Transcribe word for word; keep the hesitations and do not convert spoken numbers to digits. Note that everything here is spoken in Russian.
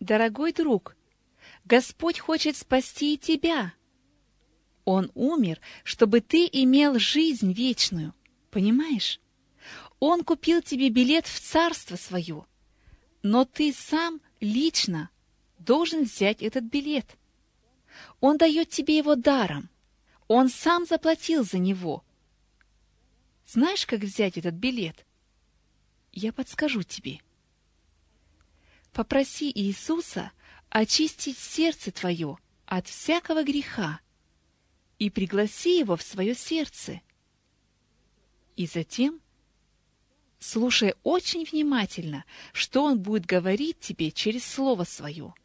Дорогой друг, Господь хочет спасти и тебя. Он умер, чтобы ты имел жизнь вечную. Понимаешь? Он купил тебе билет в Царство Свое, но ты сам лично должен взять этот билет. Он дает тебе его даром. Он сам заплатил за него. Знаешь, как взять этот билет? Я подскажу тебе. Попроси Иисуса очистить сердце твое от всякого греха и пригласи Его в свое сердце. И затем слушай очень внимательно, что Он будет говорить тебе через Слово Свое.